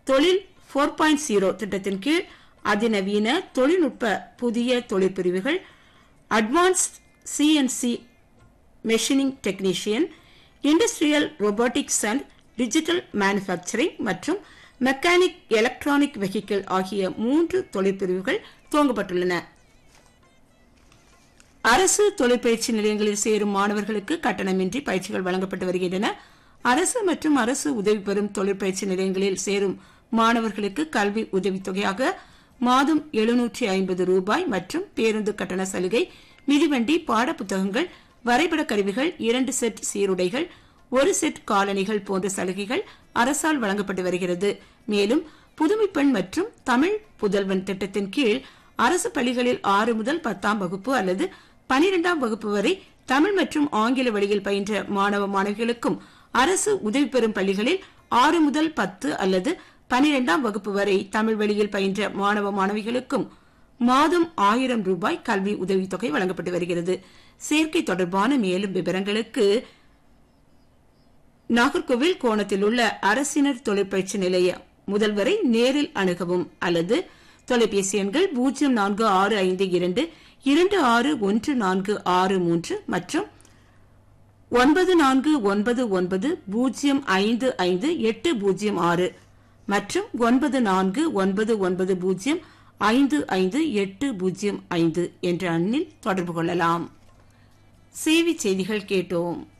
தொழில் 4.0 திட்டத்தின் கீழ் அதிநவீன தொழில்நுட்ப புதிய தொழிற்பிரிவுகள், advanced CNC machining technician, industrial robotics and digital manufacturing மற்றும் மெக்கானிக் எலக்ட்ரானிக் வெஹிக்கிள் ஆகிய 3 தொழிற்பிரிவுகள் துவங்கப்பட்டுள்ளன. அரசு தொழிற்பயிற்சி நிலையங்களில் சேரும் மாணவர்களுக்கு கட்டணமின்றி பயிற்சிகள் வழங்கப்பட்டு வருகின்றன. அரசு மற்றும் அரசு உதவி பெறும் தொழிற்பயிற்சி நிலையங்களில் சேரும் மாணவர்களுக்கு கல்வி உதவித்தொகையாக மாதம் 750 ரூபாய் மற்றும் பேருந்து கட்டண சலுகை, மிதிவண்டி, பாட புத்தகங்கள், வரைபட கருவிகள், 2 செட் சீருடைகள், 1 செட் காலணிகள் போன்ற சலுகைகள் அரசால் வழங்கப்பட்டு வருகிறது. மேலும் புதுமை பெண் மற்றும் தமிழ் புதல்வன் திட்டத்தின் கீழ் அரசு பள்ளிகளில் 6 முதல் 10ஆம் வகுப்பு அல்லது 12ஆம் வகுப்பு வரை தமிழ் மற்றும் ஆங்கில வழியில் பயின்ற மாணவ மாணவிகளுக்கும், அரசு உதவி பெறும் பள்ளிகளில் 6 முதல் 10 அல்லது 12ஆம் வகுப்பு வரை தமிழ் வழியில் பயின்ற மாணவ மாணவிகளுக்கும் மாதம் 1000 ரூபாய் கல்வி உதவித்தொகை வழங்கப்பட்டு வருகிறது. சேர்க்கை தொடர்பான மேலும் விவரங்களுக்கு நாகர்கோவில் கோணத்தில் உள்ள அரசினர் தொழிற்பயிற்சி நிலைய முதல்வரை நேரில் அணுகவும் அல்லது தொலைபேசி எண்கள் 0465 261463 மற்றும் 9499055806 மற்றும் 9499055805 என்ற எண்ணில் தொடர்பு கொள்ளலாம். சேவை செய்திகள் கேட்டோம்.